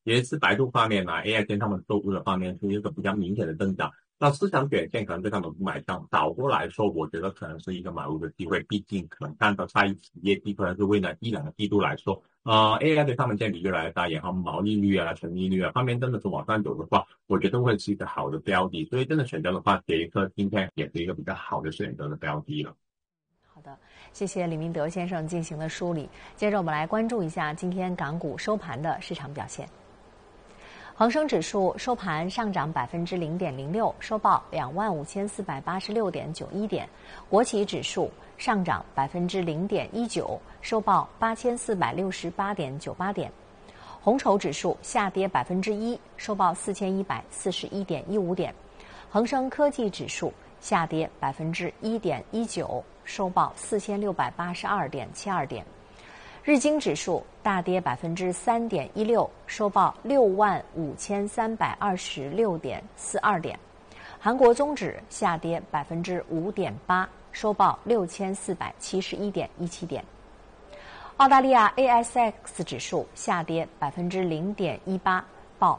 也是百度方面AI 跟他们收入的方面是一个比较明显的增长。那市场表现可能对他们不买账，倒过来说，我觉得可能是一个买入的机会。毕竟可能看到下一期业绩，可能是未来一两个季度来说，AI 对他们占比越来越大，然后毛利率啊、纯利率啊方面真的是往上走的话，我觉得会是一个好的标的。所以真的选择的话，杰克今天也是一个比较好的选择的标的了。 好的，谢谢李明德先生进行的梳理。接着我们来关注一下今天港股收盘的市场表现。恒生指数收盘上涨0.06%，收报25486.91点；国企指数上涨0.19%，收报8468.98点；红筹指数下跌1%，收报4141.15点；恒生科技指数下跌1.19%，收报4682.72点。日经指数大跌3.16%，收报65326.42点；韩国综指下跌5.8%，收报6471.17点；澳大利亚 ASX 指数下跌0.18%，报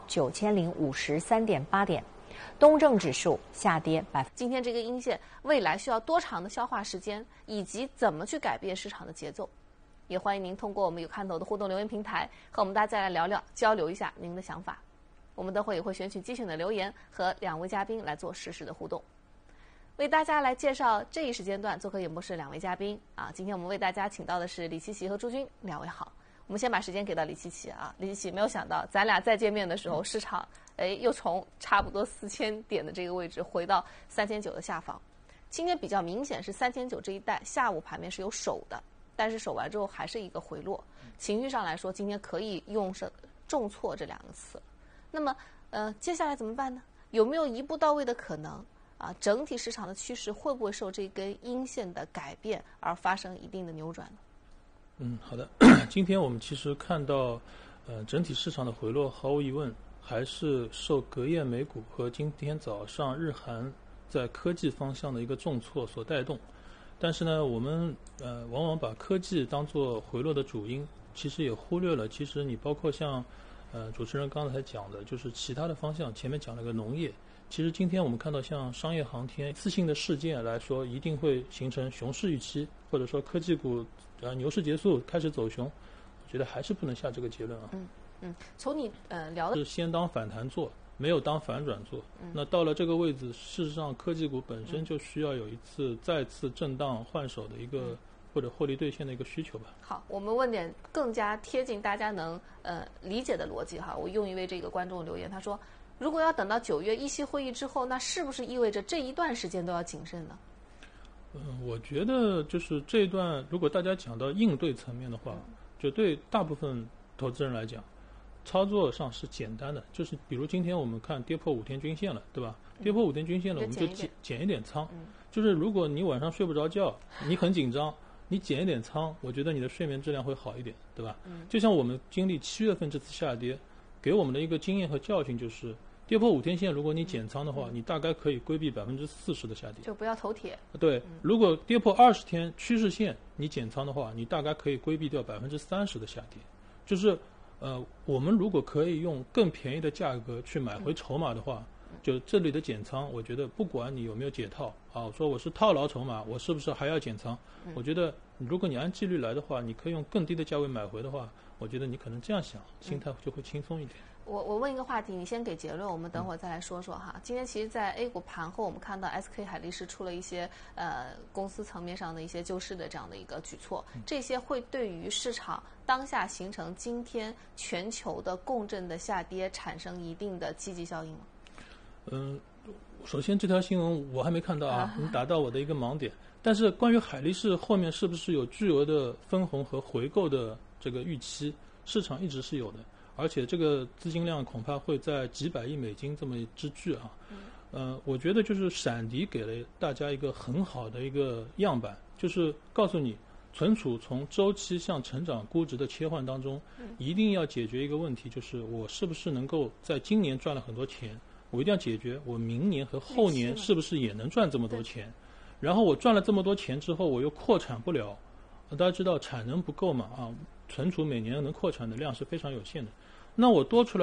9053.8点；东证指数下跌今天这个阴线未来需要多长的消化时间，以及怎么去改变市场的节奏？也欢迎您通过我们有看头的互动留言平台和我们大家来聊聊，交流一下您的想法。我们等会也会选取精选的留言和两位嘉宾来做实时的互动。为大家来介绍这一时间段做客演播室两位嘉宾啊，今天我们为大家请到的是李琪琪和朱军，两位好。我们先把时间给到李琪琪啊，李琪琪，没有想到咱俩再见面的时候，市场又从差不多4000点的这个位置回到3900的下方。今天比较明显是3900这一带下午盘面是有守的，但是守完之后还是一个回落，情绪上来说，今天可以用上重挫这2个词。那么，接下来怎么办呢？有没有一步到位的可能？啊，整体市场的趋势会不会受这根阴线的改变而发生一定的扭转呢？ 好的。今天我们其实看到，整体市场的回落，毫无疑问还是受隔夜美股和今天早上日韩在科技方向的一个重挫所带动。但是呢，我们往往把科技当作回落的主因，其实也忽略了，其实你包括像主持人刚才讲的，就是其他的方向，前面讲了个农业，其实今天我们看到像商业航天次性的事件来说，一定会形成熊市预期，或者说科技股牛市结束开始走熊，我觉得还是不能下这个结论啊。 从你聊的是先当反弹做，没有当反转做。那到了这个位置，事实上科技股本身就需要有一次再次震荡换手的一个或者获利兑现的一个需求吧。 好，我们问点更加贴近大家能理解的逻辑哈。我用一位这个观众留言，他说，如果要等到9月议息会议之后，那是不是意味着这一段时间都要谨慎呢？ 我觉得就是这一段，如果大家讲到应对层面的话，就对大部分投资人来讲，操作上是简单的，就是比如今天我们看跌破5天均线了，对吧？跌破5天均线了，我们就减一点仓。就是如果你晚上睡不着觉，你很紧张，你减一点仓，我觉得你的睡眠质量会好一点，对吧？就像我们经历7月份这次下跌，给我们的一个经验和教训就是，跌破5天线，如果你减仓的话，你大概可以规避40%的下跌， 就不要头铁。 对，如果跌破20天趋势线，你减仓的话，你大概可以规避掉30%的下跌。就是我们如果可以用更便宜的价格去买回筹码的话，就这里的减仓，我觉得不管你有没有解套啊，我说我是套牢筹码，我是不是还要减仓？我觉得如果你按纪律来的话，你可以用更低的价位买回的话，我觉得你可能这样想，心态就会轻松一点。 我问一个话题，你先给结论，我们等会儿再来说说哈。今天其实，在 A 股盘后，我们看到 SK 海力士出了一些公司层面上的一些救市的这样的一个举措，这些会对于市场当下形成今天全球的共振的下跌产生一定的积极效应吗？ 首先这条新闻我还没看到啊，你打到我的一个盲点。但是关于海力士后面是不是有巨额的分红和回购的这个预期，市场一直是有的。而且这个资金量恐怕会在几百亿美金这么之巨啊。我觉得就是闪迪给了大家一个很好的一个样板，就是告诉你，存储从周期向成长估值的切换当中，一定要解决一个问题，就是我是不是能够在今年赚了很多钱，我一定要解决我明年和后年是不是也能赚这么多钱。然后我赚了这么多钱之后，我又扩产不了，大家知道产能不够嘛啊，存储每年能扩产的量是非常有限的。那我多出来